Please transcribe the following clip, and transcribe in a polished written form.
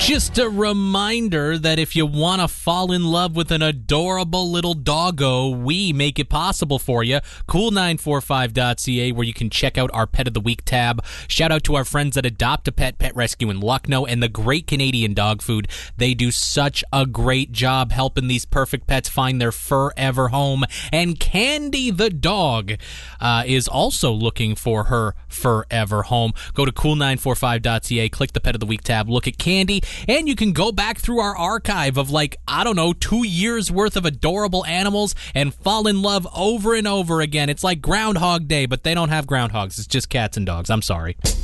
Just a reminder that if you want to fall in love with an adorable little doggo, we make it possible for you. Cool945.ca, where you can check out our Pet of the Week tab. Shout out to our friends at Adopt a Pet Pet Rescue in Lucknow and the Great Canadian Dog Food. They do such a great job helping these perfect pets find their forever home. And Candy the dog is also looking for her forever home. Go to cool945.ca, click the Pet of the Week tab, look at Candy, and you can go back through our archive of 2 years worth of adorable animals and fall in love over and over again. It's like Groundhog Day, but they don't have groundhogs. It's just cats and dogs. I'm sorry.